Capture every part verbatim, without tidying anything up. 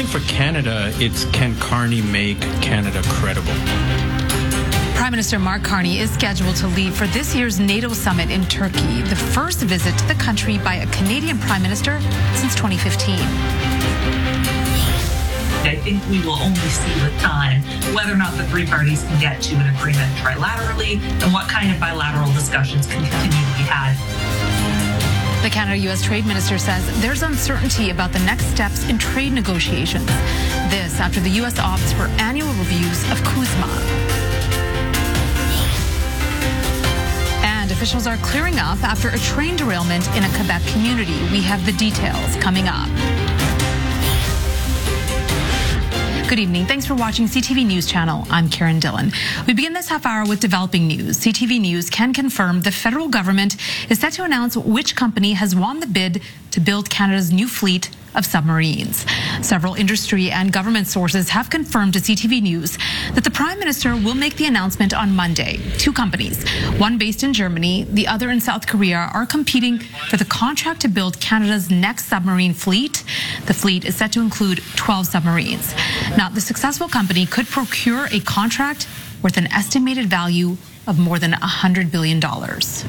for Canada, it's can Carney make Canada credible? Prime Minister Mark Carney is scheduled to leave for this year's NATO summit in Turkey, the first visit to the country by a Canadian Prime Minister since twenty fifteen. I think we will only see with time whether or not the three parties can get to an agreement trilaterally and what kind of bilateral discussions can continue to be had. The Canada-U S Trade Minister says there's uncertainty about the next steps in trade negotiations. This after the U S opts for annual reviews of CUSMA. And officials are clearing up after a train derailment in a Quebec community. We have the details coming up. Good evening. Thanks for watching C T V News Channel. I'm Karen Dillon. We begin this half hour with developing news. C T V News can confirm the federal government is set to announce which company has won the bid to build Canada's new fleet of submarines. Several industry and government sources have confirmed to C T V News that the Prime Minister will make the announcement on Monday. Two companies, one based in Germany, the other in South Korea, are competing for the contract to build Canada's next submarine fleet. The fleet is set to include twelve submarines. Now, the successful company could procure a contract worth an estimated value of more than one hundred billion dollars.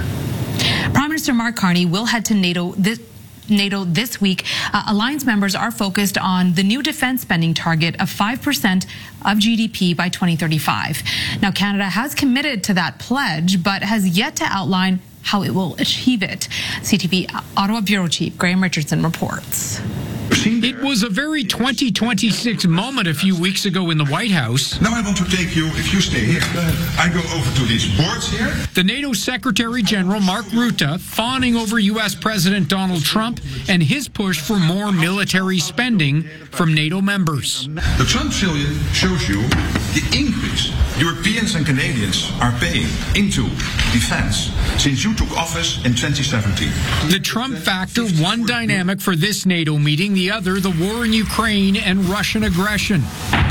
Prime Minister Mark Carney will head to NATO this NATO this week. Uh, alliance members are focused on the new defense spending target of five percent of G D P by twenty thirty-five. Now, Canada has committed to that pledge, but has yet to outline how it will achieve it. C T V Ottawa Bureau Chief Graham Richardson reports. It was a very twenty twenty-six moment a few weeks ago in the White House. Now I want to take you, if you stay here, I go over to these boards here. The NATO Secretary General Mark Rutte fawning over U S President Donald Trump and his push for more military spending from NATO members. The Trump trillion shows you the increase Europeans and Canadians are paying into defense since you took office in twenty seventeen. The Trump factor, one dynamic for this NATO meeting, the other, the war in Ukraine and Russian aggression.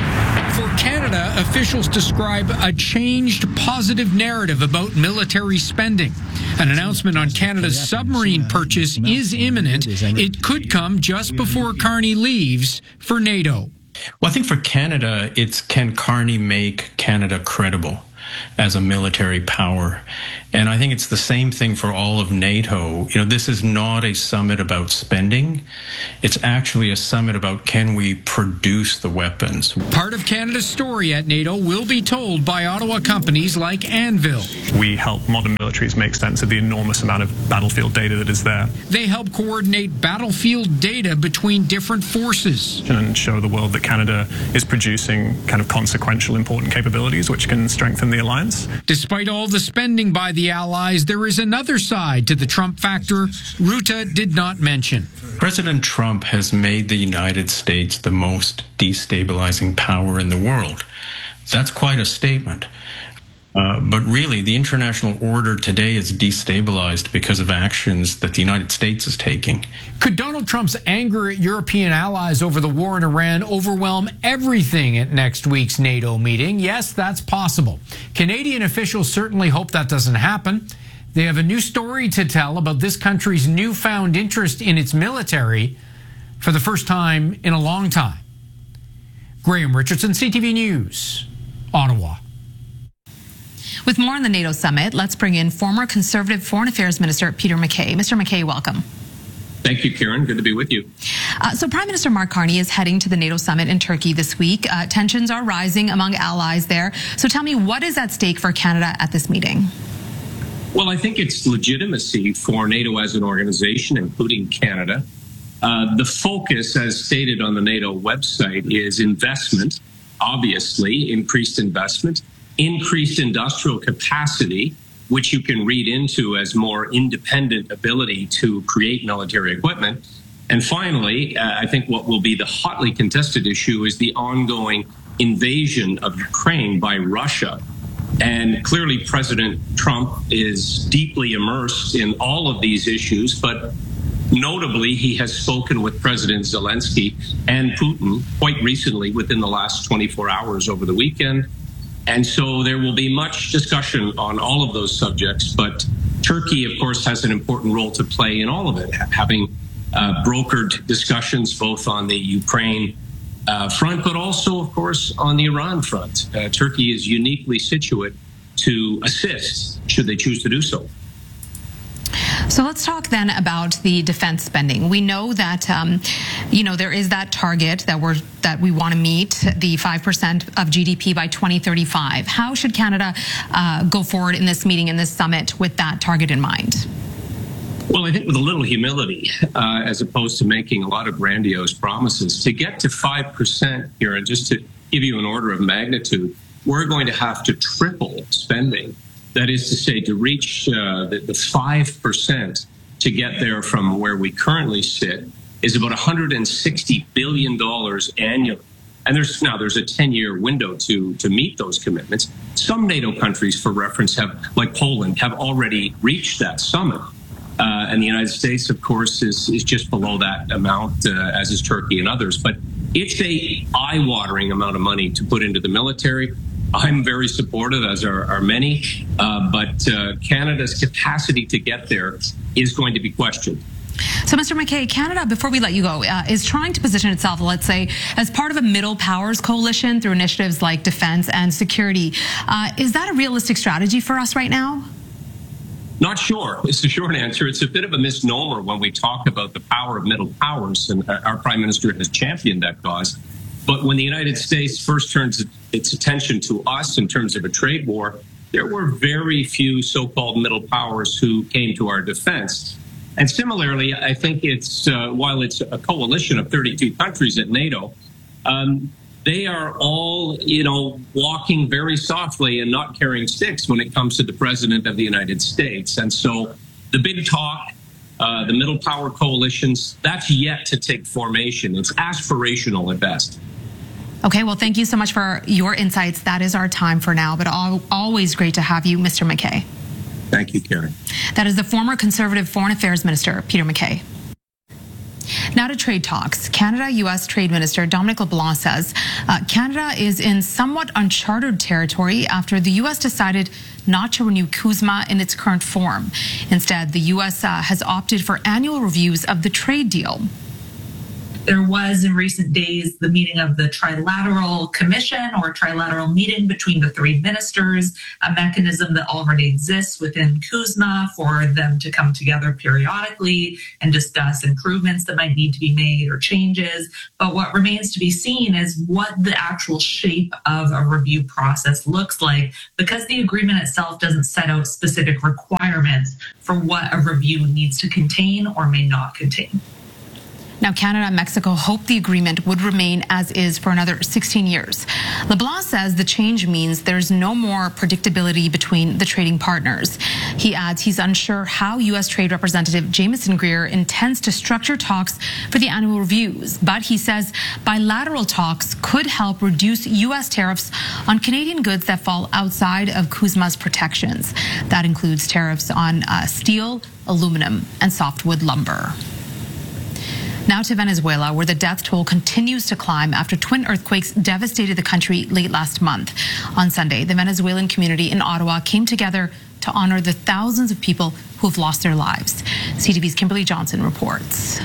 For Canada, officials describe a changed positive narrative about military spending. An announcement on Canada's submarine purchase is imminent. It could come just before Carney leaves for NATO. Well, I think for Canada, it's can Carney make Canada credible as a military power? And I think it's the same thing for all of NATO. You know, this is not a summit about spending. It's actually a summit about can we produce the weapons. Part of Canada's story at NATO will be told by Ottawa companies like Anvil. We help modern militaries make sense of the enormous amount of battlefield data that is there. They help coordinate battlefield data between different forces. And show the world that Canada is producing kind of consequential, important capabilities which can strengthen the alliance. Despite all the spending by the allies, there is another side to the Trump factor Rutte did not mention. President Trump has made the United States the most destabilizing power in the world. That's quite a statement. Uh, but really, the international order today is destabilized because of actions that the United States is taking. Could Donald Trump's anger at European allies over the war in Iran overwhelm everything at next week's NATO meeting? Yes, that's possible. Canadian officials certainly hope that doesn't happen. They have a new story to tell about this country's newfound interest in its military for the first time in a long time. Graham Richardson, C T V News, Ottawa. With more on the NATO summit, let's bring in former Conservative Foreign Affairs Minister Peter MacKay. Mister MacKay, welcome. Thank you, Karen. Good to be with you. Uh, so Prime Minister Mark Carney is heading to the NATO summit in Turkey this week. Uh, tensions are rising among allies there. So tell me, what is at stake for Canada at this meeting? Well, I think it's legitimacy for NATO as an organization, including Canada. Uh, the focus, as stated on the NATO website, is investment, obviously, increased investment, increased industrial capacity, which you can read into as more independent ability to create military equipment. And finally, uh, I think what will be the hotly contested issue is the ongoing invasion of Ukraine by Russia. And clearly, President Trump is deeply immersed in all of these issues, but notably, he has spoken with President Zelensky and Putin quite recently within the last twenty-four hours over the weekend. And so there will be much discussion on all of those subjects. But Turkey, of course, has an important role to play in all of it, having uh, brokered discussions both on the Ukraine uh, front, but also, of course, on the Iran front. Uh, Turkey is uniquely situate to assist, should they choose to do so. So let's talk then about the defense spending. We know that, um, you know, there is that target that we're that we want to meet, the five percent of G D P by twenty thirty-five. How should Canada uh, go forward in this meeting, in this summit, with that target in mind? Well, I think with a little humility, uh, as opposed to making a lot of grandiose promises, to get to five percent here, and just to give you an order of magnitude, we're going to have to triple spending. That is to say, to reach uh, the, the five percent to get there from where we currently sit is about one hundred sixty billion dollars annually. And there's now there's a ten-year window to, to meet those commitments. Some NATO countries, for reference, have, like Poland, have already reached that summit. Uh, and the United States, of course, is, is just below that amount, uh, as is Turkey and others. But it's a eye-watering amount of money to put into the military. I'm very supportive, as are, are many, uh, but uh, Canada's capacity to get there is going to be questioned. So, Mister MacKay, Canada, before we let you go, uh, is trying to position itself, let's say, as part of a middle powers coalition through initiatives like defense and security. Uh, is that a realistic strategy for us right now? Not sure. It's the short answer. It's a bit of a misnomer when we talk about the power of middle powers, and our Prime Minister has championed that cause. But when the United States first turns its attention to us in terms of a trade war, there were very few so-called middle powers who came to our defense. And similarly, I think it's, uh, while it's a coalition of thirty-two countries at NATO, um, they are all, you know, walking very softly and not carrying sticks when it comes to the President of the United States. And so the big talk, uh, the middle power coalitions, that's yet to take formation. It's aspirational at best. Okay, well, thank you so much for your insights. That is our time for now, but al- always great to have you, Mister MacKay. Thank you, Karen. That is the former Conservative Foreign Affairs Minister, Peter MacKay. Now to trade talks. Canada U S Trade Minister Dominic LeBlanc says uh, Canada is in somewhat uncharted territory after the U S decided not to renew CUSMA in its current form. Instead, the U S uh, has opted for annual reviews of the trade deal. There was in recent days the meeting of the Trilateral Commission or Trilateral meeting between the three ministers, a mechanism that already exists within CUSMA for them to come together periodically and discuss improvements that might need to be made or changes. But what remains to be seen is what the actual shape of a review process looks like, because the agreement itself doesn't set out specific requirements for what a review needs to contain or may not contain. Now, Canada and Mexico hope the agreement would remain as is for another sixteen years. LeBlanc says the change means there's no more predictability between the trading partners. He adds he's unsure how U S Trade Representative Jamieson Greer intends to structure talks for the annual reviews, but he says bilateral talks could help reduce U S tariffs on Canadian goods that fall outside of CUSMA's protections. That includes tariffs on uh, steel, aluminum, and softwood lumber. Now to Venezuela, where the death toll continues to climb after twin earthquakes devastated the country late last month. On Sunday, the Venezuelan community in Ottawa came together to honor the thousands of people who have lost their lives. C T V's Kimberly Johnson reports.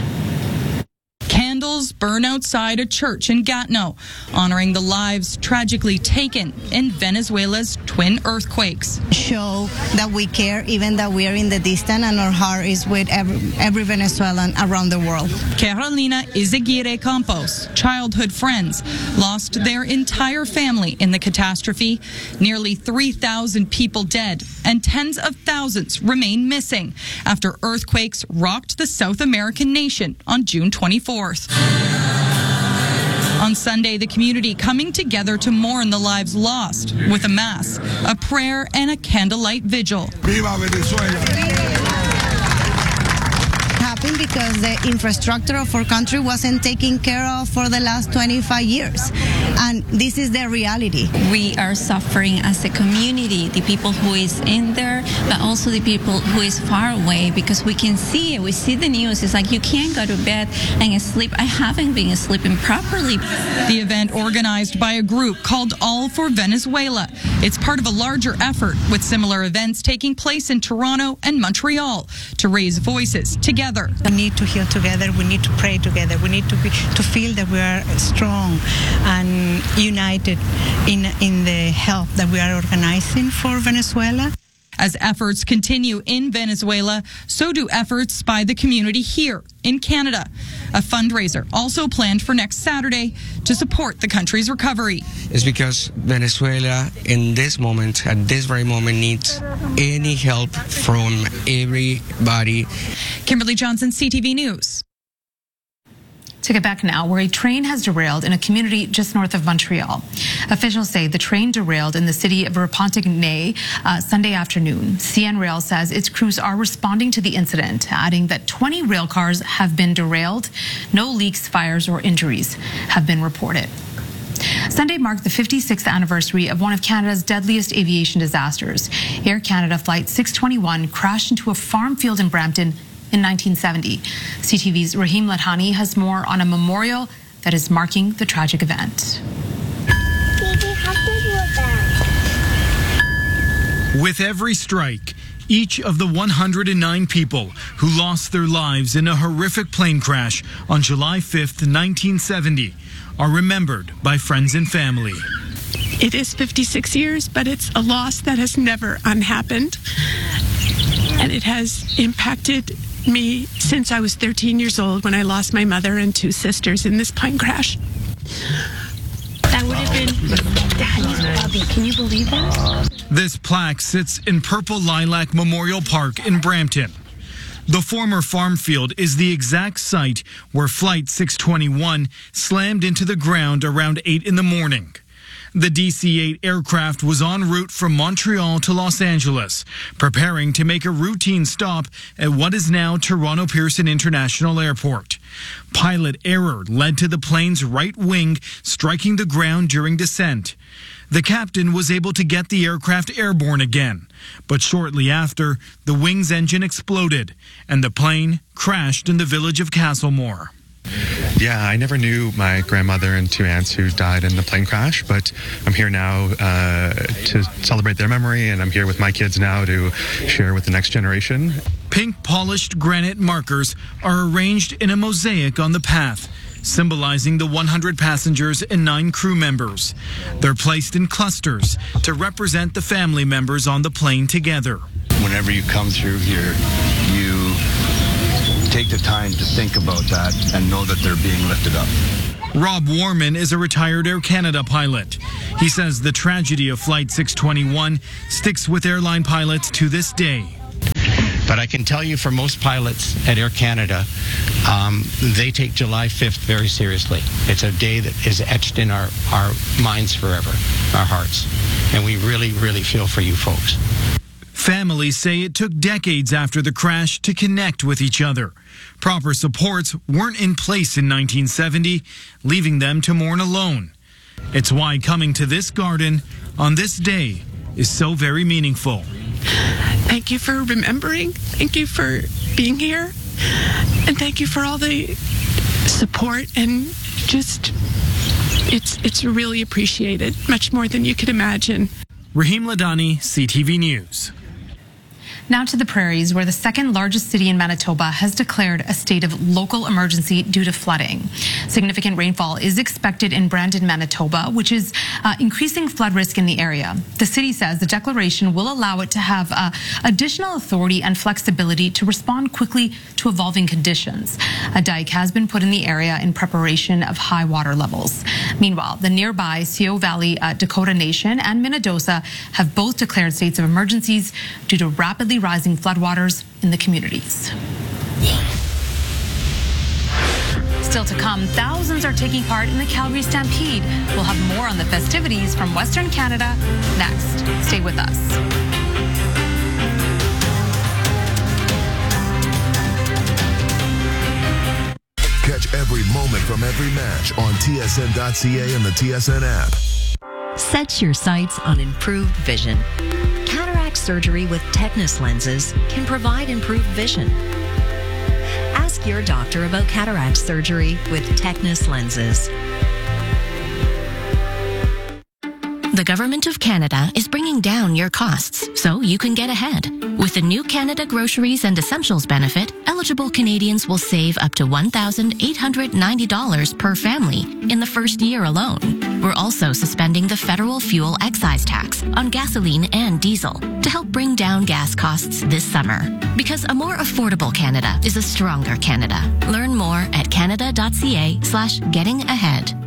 Candles burn outside a church in Gatineau, honoring the lives tragically taken in Venezuela's twin earthquakes. Show that we care, even that we are in the distance, and our heart is with every, every Venezuelan around the world. Carolina Izaguirre Campos, childhood friends, lost their entire family in the catastrophe. Nearly three thousand people dead, and tens of thousands remain missing after earthquakes rocked the South American nation on June twenty-fourth. On Sunday, the community coming together to mourn the lives lost with a mass, a prayer, and a candlelight vigil. Viva Venezuela! Happened because the infrastructure of our country wasn't taken care of for the last twenty-five years. And this is the reality. We are suffering as a community, the people who is in there, but also the people who is far away, because we can see it. We see the news. It's like you can't go to bed and sleep. I haven't been sleeping properly. The event, organized by a group called All for Venezuela, It's part of a larger effort with similar events taking place in Toronto and Montreal to raise voices together. We need to heal together. We need to pray together. We need to be to feel that we are strong and united in in the help that we are organizing for Venezuela. As efforts continue in Venezuela, so do efforts by the community here in Canada. A fundraiser also planned for next Saturday to support the country's recovery. It's because Venezuela, in this moment, at this very moment, needs any help from everybody. Kimberly Johnson, C T V News. To get back now, where a train has derailed in a community just north of Montreal. Officials say the train derailed in the city of Repentigny uh, Sunday afternoon. C N Rail says its crews are responding to the incident, adding that twenty rail cars have been derailed. No leaks, fires, or injuries have been reported. Sunday marked the fifty-sixth anniversary of one of Canada's deadliest aviation disasters. Air Canada Flight six twenty-one crashed into a farm field in Brampton in nineteen seventy. C T V's Rahim Ladhani has more on a memorial that is marking the tragic event. With every strike, each of the one hundred nine people who lost their lives in a horrific plane crash on July fifth, nineteen seventy, are remembered by friends and family. It is fifty-six years, but it's a loss that has never unhappened. And it has impacted me since I was thirteen years old when I lost my mother and two sisters in this plane crash. That would have been Daddy's puppy. Can you believe that? This plaque sits in Purple Lilac Memorial Park in Brampton. The former farm field is the exact site where Flight six twenty-one slammed into the ground around eight in the morning. The D C eight aircraft was en route from Montreal to Los Angeles, preparing to make a routine stop at what is now Toronto Pearson International Airport. Pilot error led to the plane's right wing striking the ground during descent. The captain was able to get the aircraft airborne again, but shortly after, the wing's engine exploded and the plane crashed in the village of Castlemore. Yeah, I never knew my grandmother and two aunts who died in the plane crash, but I'm here now uh, to celebrate their memory, and I'm here with my kids now to share with the next generation. Pink polished granite markers are arranged in a mosaic on the path, symbolizing the one hundred passengers and nine crew members. They're placed in clusters to represent the family members on the plane together. Whenever you come through here, you take the time to think about that and know that they're being lifted up. Rob Warman is a retired Air Canada pilot. He says the tragedy of Flight six twenty-one sticks with airline pilots to this day. But I can tell you for most pilots at Air Canada, um, they take July fifth very seriously. It's a day that is etched in our, our minds forever, our hearts. And we really, really feel for you folks. Families say it took decades after the crash to connect with each other. Proper supports weren't in place in nineteen seventy, leaving them to mourn alone. It's why coming to this garden on this day is so very meaningful. Thank you for remembering. Thank you for being here. And thank you for all the support and just, it's, it's really appreciated, much more than you could imagine. Rahim Ladhani, C T V News. Now to the prairies, where the second largest city in Manitoba has declared a state of local emergency due to flooding. Significant rainfall is expected in Brandon, Manitoba, which is uh, increasing flood risk in the area. The city says the declaration will allow it to have uh, additional authority and flexibility to respond quickly to evolving conditions. A dike has been put in the area in preparation of high water levels. Meanwhile, the nearby Sio Valley uh, Dakota Nation and Minnedosa have both declared states of emergencies due to rapidly rising floodwaters in the communities. Still to come, thousands are taking part in the Calgary Stampede. We'll have more on the festivities from Western Canada next. Stay with us. Catch every moment from every match on T S N dot C A and the T S N app. Set your sights on improved vision. Cataract surgery with Tecnis lenses can provide improved vision. Ask your doctor about cataract surgery with Tecnis lenses. The Government of Canada is bringing down your costs so you can get ahead. With the new Canada Groceries and Essentials benefit, eligible Canadians will save up to one thousand eight hundred ninety dollars per family in the first year alone. We're also suspending the federal fuel excise tax on gasoline and diesel to help bring down gas costs this summer. Because a more affordable Canada is a stronger Canada. Learn more at canada.ca slash getting ahead.